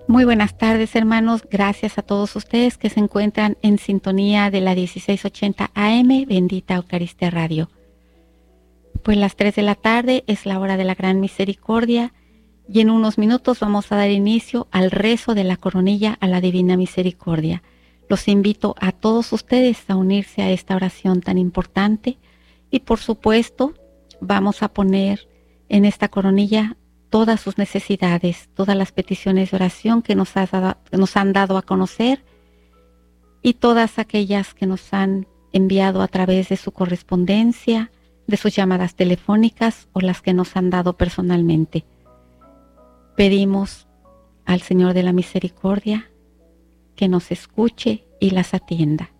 Muy buenas tardes, hermanos. Gracias a todos ustedes que se encuentran en sintonía de la 1680 AM, Bendita Eucaristía Radio. Pues las 3 de la tarde es la hora de la Gran Misericordia y en unos minutos vamos a dar inicio al rezo de la coronilla a la Divina Misericordia. Los invito a todos ustedes a unirse a esta oración tan importante y por supuesto vamos a poner en esta coronilla todas sus necesidades, todas las peticiones de oración que nos han dado a conocer y todas aquellas que nos han enviado a través de su correspondencia, de sus llamadas telefónicas o las que nos han dado personalmente. Pedimos al Señor de la Misericordia que nos escuche y las atienda.